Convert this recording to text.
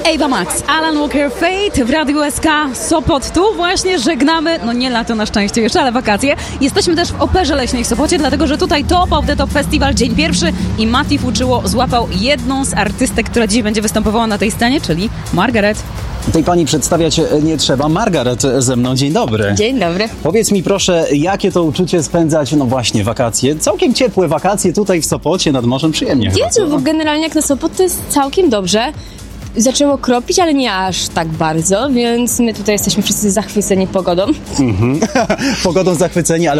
Ava Max, Alan Walker, Fate w Radiu SK Sopot. Tu właśnie żegnamy, no nie lato na szczęście jeszcze, ale wakacje. Jesteśmy też w Operze Leśnej w Sopocie, dlatego że tutaj Top of the Top Festival, dzień pierwszy i Mati Fuczyło złapał jedną z artystek, która dziś będzie występowała na tej scenie, czyli Margaret. Tej pani przedstawiać nie trzeba. Margaret ze mną, dzień dobry. Dzień dobry. Powiedz mi proszę, jakie to uczucie spędzać, no właśnie, wakacje, całkiem ciepłe wakacje tutaj w Sopocie, nad morzem, przyjemnie chyba, Jezu, co? bo generalnie jak na Sopot to jest całkiem dobrze. Zaczęło kropić, ale nie aż tak bardzo, więc my tutaj jesteśmy wszyscy zachwyceni pogodą. Pogodą zachwyceni, ale